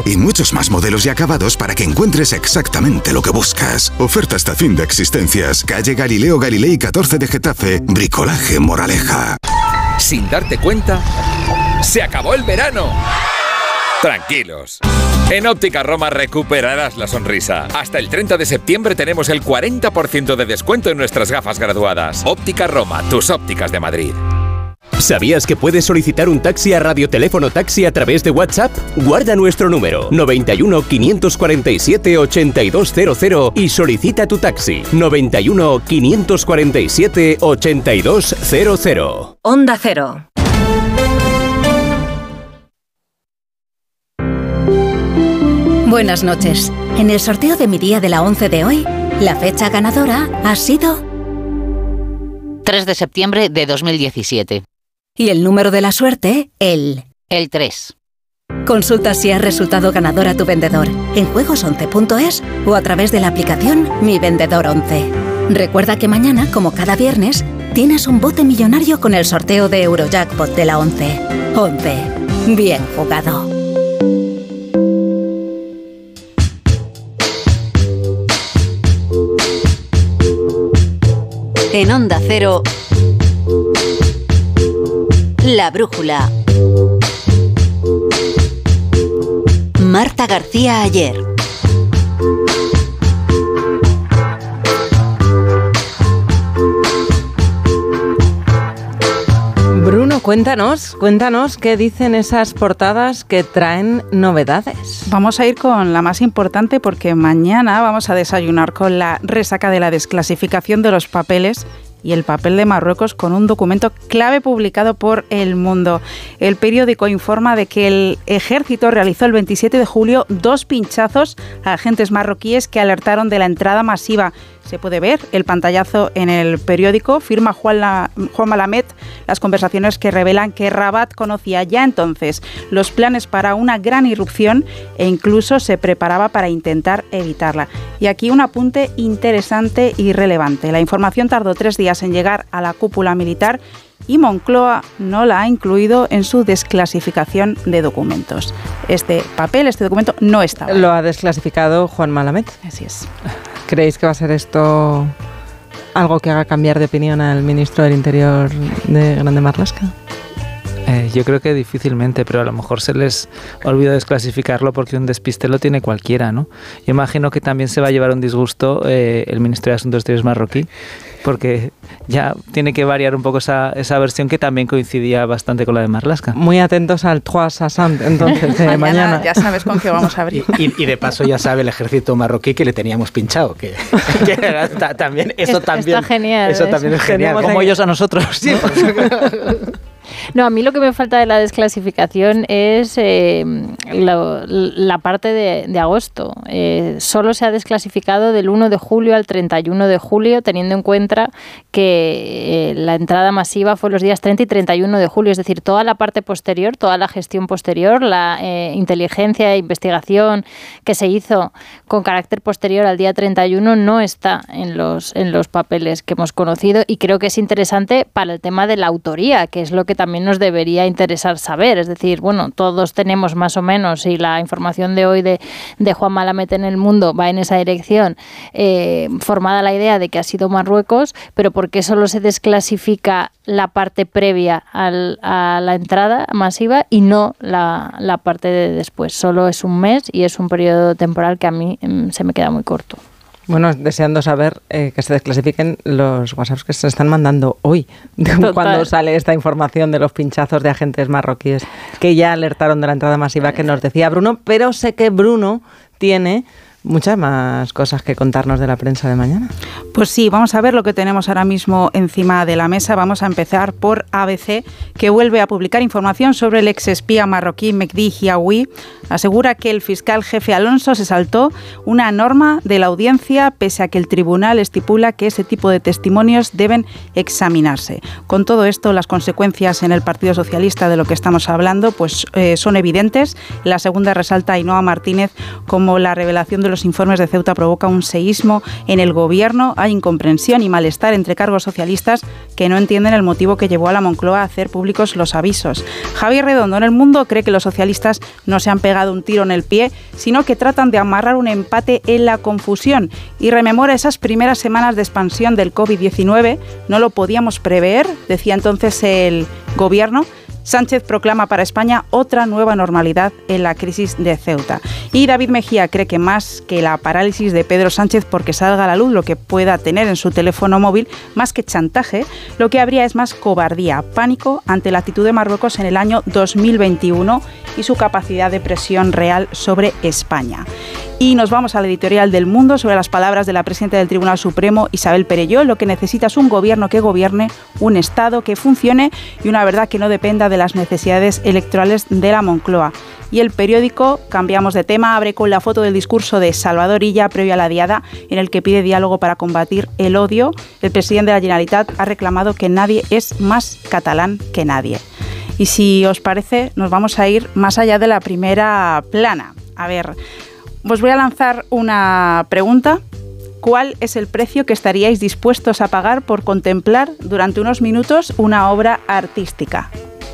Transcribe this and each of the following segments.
Peugeot y muchos más modelos y acabados para que encuentres exactamente lo que buscas. Oferta hasta fin de existencias. Calle Galileo Galilei 14 de Getafe. Bricolaje Moraleja. Sin darte cuenta, ¡se acabó el verano! Tranquilos. En Óptica Roma recuperarás la sonrisa. Hasta el 30 de septiembre tenemos el 40% de descuento en nuestras gafas graduadas. Óptica Roma, tus ópticas de Madrid. ¿Sabías que puedes solicitar un taxi a Radioteléfono Taxi a través de WhatsApp? Guarda nuestro número 91 547 8200 y solicita tu taxi 91 547 8200. Onda Cero. Buenas noches. En el sorteo de mi día de la 11 de hoy, la fecha ganadora ha sido 3 de septiembre de 2017. Y el número de la suerte, el 3. Consulta si has resultado ganador a tu vendedor en juegos11.es o a través de la aplicación Mi Vendedor 11. Recuerda que mañana, como cada viernes, tienes un bote millonario con el sorteo de Eurojackpot de la 11. 11. Bien jugado. En Onda Cero, La Brújula. Marta García Ayer. Bruno, cuéntanos qué dicen esas portadas que traen novedades. Vamos a ir con la más importante porque mañana vamos a desayunar con la resaca de la desclasificación de los papeles y el papel de Marruecos con un documento clave publicado por El Mundo. El periódico informa de que el ejército realizó el 27 de julio 2 pinchazos a agentes marroquíes que alertaron de la entrada masiva. Se puede ver el pantallazo en el periódico. Firma Juan Malamed las conversaciones que revelan que Rabat conocía ya entonces los planes para una gran irrupción e incluso se preparaba para intentar evitarla. Y aquí un apunte interesante y relevante. La información tardó 3 días en llegar a la cúpula militar y Moncloa no la ha incluido en su desclasificación de documentos. Este documento no estaba. Lo ha desclasificado Juan Malamed. Así es. ¿Creéis que va a ser esto algo que haga cambiar de opinión al ministro del Interior de Grande Marlaska? Yo creo que difícilmente, pero a lo mejor se les olvidó desclasificarlo porque un despiste lo tiene cualquiera, ¿no? Yo imagino que también se va a llevar un disgusto el ministro de Asuntos Exteriores marroquí, porque ya tiene que variar un poco esa versión que también coincidía bastante con la de Marlaska. Muy atentos al Trois Sassant, entonces, mañana. Ya sabes con qué vamos a abrir. Y de paso ya sabe el ejército marroquí que le teníamos pinchado, que también, eso también, está genial. Eso también es genial, como ellos a nosotros. Sí, No, a mí lo que me falta de la desclasificación es la parte de agosto. Solo se ha desclasificado del 1 de julio al 31 de julio, teniendo en cuenta que la entrada masiva fue los días 30 y 31 de julio. Es decir, toda la parte posterior, toda la gestión posterior, la inteligencia e investigación que se hizo con carácter posterior al día 31 no está en los papeles que hemos conocido, y creo que es interesante para el tema de la autoría, que es lo que también nos debería interesar saber. Es decir, bueno, todos tenemos más o menos, y la información de hoy de Juan Malamed en El Mundo va en esa dirección, formada la idea de que ha sido Marruecos, pero ¿por qué solo se desclasifica la parte previa a la entrada masiva y no la parte de después? Solo es un mes y es un periodo temporal que a mí se me queda muy corto. Bueno, deseando saber que se desclasifiquen los WhatsApps que se están mandando hoy, cuando sale esta información de los pinchazos de agentes marroquíes que ya alertaron de la entrada masiva que nos decía Bruno, pero sé que Bruno tiene muchas más cosas que contarnos de la prensa de mañana. Pues sí, vamos a ver lo que tenemos ahora mismo encima de la mesa. Vamos a empezar por ABC, que vuelve a publicar información sobre el exespía marroquí Mehdi Hiaoui. Asegura que el fiscal jefe Alonso se saltó una norma de la audiencia, pese a que el tribunal estipula que ese tipo de testimonios deben examinarse. Con todo esto, las consecuencias en el Partido Socialista de lo que estamos hablando pues son evidentes. La segunda resalta a Ainhoa Martínez como la revelación de los informes de Ceuta provoca un seísmo en el gobierno. Hay incomprensión y malestar entre cargos socialistas que no entienden el motivo que llevó a la Moncloa a hacer públicos los avisos. Javier Redondo en El Mundo cree que los socialistas no se han pegado un tiro en el pie, sino que tratan de amarrar un empate en la confusión, y rememora esas primeras semanas de expansión del COVID-19. No lo podíamos prever, decía entonces el gobierno. Sánchez proclama para España otra nueva normalidad en la crisis de Ceuta. Y David Mejía cree que más que la parálisis de Pedro Sánchez porque salga a la luz lo que pueda tener en su teléfono móvil, más que chantaje, lo que habría es más cobardía, pánico ante la actitud de Marruecos en el año 2021 y su capacidad de presión real sobre España. Y nos vamos al editorial del Mundo sobre las palabras de la presidenta del Tribunal Supremo, Isabel Perelló. Lo que necesita es un gobierno que gobierne, un Estado que funcione y una verdad que no dependa de las necesidades electorales de la Moncloa. Y el periódico, cambiamos de tema, abre con la foto del discurso de Salvador Illa previo a la Diada, en el que pide diálogo para combatir el odio. El presidente de la Generalitat ha reclamado que nadie es más catalán que nadie. Y si os parece, nos vamos a ir más allá de la primera plana. A ver, os voy a lanzar una pregunta. ¿Cuál es el precio que estaríais dispuestos a pagar por contemplar durante unos minutos una obra artística?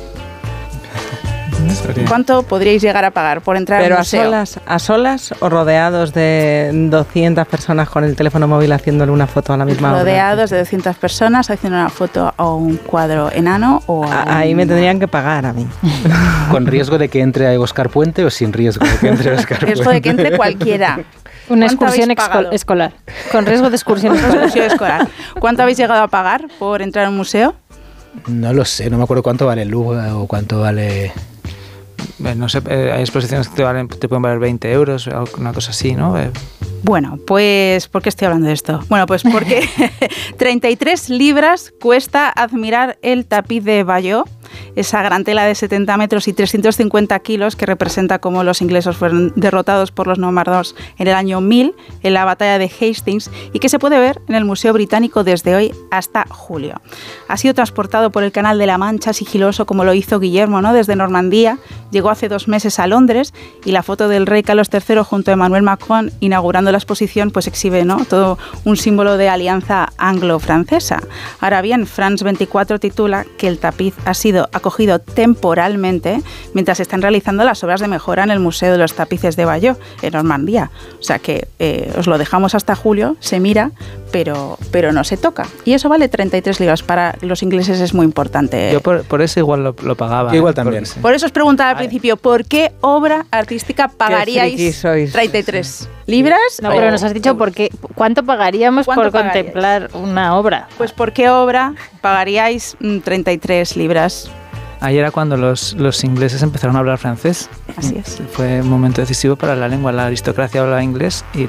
¿Cuánto podríais llegar a pagar por entrar al museo? ¿Pero a solas o rodeados de 200 personas con el teléfono móvil haciéndole una foto a la misma obra? Rodeados de 200 personas haciendo una foto a un cuadro enano o ahí me tendrían que pagar a mí. ¿Con riesgo de que entre Óscar Puente o sin riesgo de que entre Óscar Puente? Riesgo de que entre cualquiera. Una excursión escolar. Con riesgo de excursión escolar. ¿Cuánto habéis llegado a pagar por entrar a un museo? No lo sé, no me acuerdo cuánto vale el Louvre o cuánto vale... No sé, hay exposiciones que te pueden valer 20 euros o una cosa así, ¿no? Bueno, pues, ¿por qué estoy hablando de esto? Bueno, pues porque 33 libras cuesta admirar el tapiz de Bayeux, esa gran tela de 70 metros y 350 kilos que representa cómo los ingleses fueron derrotados por los normandos en el año 1000 en la batalla de Hastings y que se puede ver en el Museo Británico desde hoy hasta julio. Ha sido transportado por el Canal de la Mancha sigiloso como lo hizo Guillermo, ¿no? Desde Normandía, llegó hace 2 meses a Londres y la foto del rey Carlos III junto a Emmanuel Macron inaugurando la exposición pues exhibe, ¿no? Todo un símbolo de alianza anglo-francesa. Ahora bien, France 24 titula que el tapiz ha sido acogido temporalmente mientras se están realizando las obras de mejora en el Museo de los Tapices de Bayeux, en Normandía. O sea que os lo dejamos hasta julio, se mira, pero no se toca. Y eso vale 33 libras. Para los ingleses es muy importante. Yo por eso igual lo pagaba. Yo igual también. Por eso os preguntaba al principio, ¿por qué obra artística pagaríais 33 libras? No, pero nos has dicho ¿cuánto pagaríamos por contemplar una obra? Pues ¿por qué obra pagaríais 33 libras? Ahí era cuando los ingleses empezaron a hablar francés. Así es. Fue un momento decisivo para la lengua. La aristocracia hablaba inglés y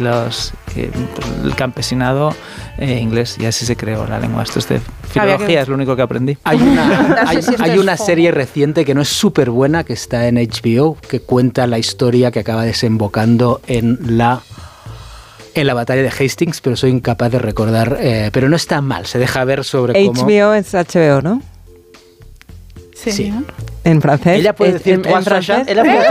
el campesinado inglés. Y así se creó la lengua. Esto es de filología, es lo único que aprendí. Hay una serie reciente que no es súper buena, que está en HBO, que cuenta la historia que acaba desembocando en la batalla de Hastings, pero soy incapaz de recordar. Pero no está mal, se deja ver sobre cómo... HBO es HBO, ¿no? Sí. ¿En francés? Ella puede decir Transfashan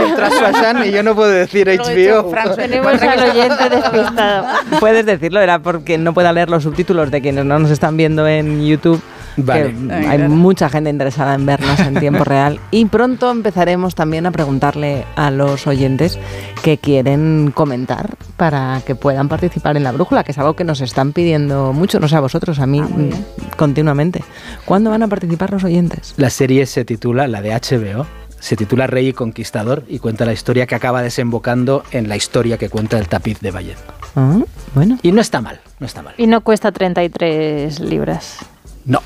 y yo no puedo decir HBO. Tenemos al oyente despistado. Puedes decirlo, era porque no pueda leer los subtítulos de quienes no nos están viendo en YouTube. Vale. Hay mucha gente interesada en vernos en tiempo real y pronto empezaremos también a preguntarle a los oyentes que quieren comentar para que puedan participar en la brújula, que es algo que nos están pidiendo mucho, no sé a vosotros, a mí continuamente. ¿Cuándo van a participar los oyentes? La serie se titula, la de HBO, se titula Rey y Conquistador y cuenta la historia que acaba desembocando en la historia que cuenta el tapiz de Bayeux. Bueno. Y no está mal, no está mal. Y no cuesta 33 libras. No.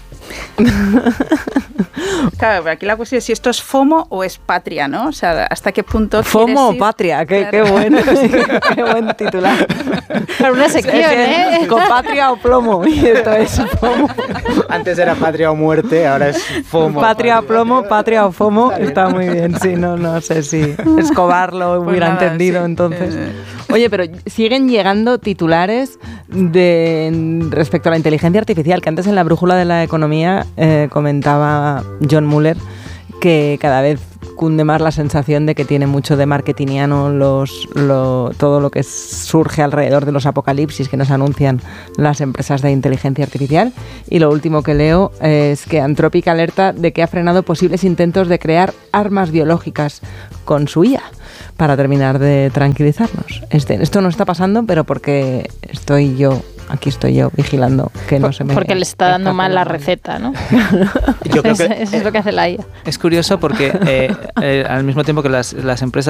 Claro, pero aquí la cuestión es si esto es FOMO o es patria, ¿no? O sea, ¿hasta qué punto FOMO o patria? Qué bueno, sí, qué buen titular. Para una sección, ¿eh? Copatria o plomo, y esto es FOMO. Antes era patria o muerte, ahora es FOMO. Patria o plomo, patria o FOMO, está muy bien, sí, no sé si Escobar lo hubiera entendido, sí. Entonces. Oye, pero siguen llegando titulares respecto a la inteligencia artificial, que antes en la brújula de la economía comentaba John Muller que cada vez cunde más la sensación de que tiene mucho de marketingiano todo lo que surge alrededor de los apocalipsis que nos anuncian las empresas de inteligencia artificial. Y lo último que leo es que Anthropic alerta de que ha frenado posibles intentos de crear armas biológicas con su IA, para terminar de tranquilizarnos. Esto no está pasando, pero porque aquí estoy yo vigilando que no se me... Porque le está dando mal la receta, ¿no? Yo creo que eso es lo que hace la IA. Es curioso porque al mismo tiempo que las empresas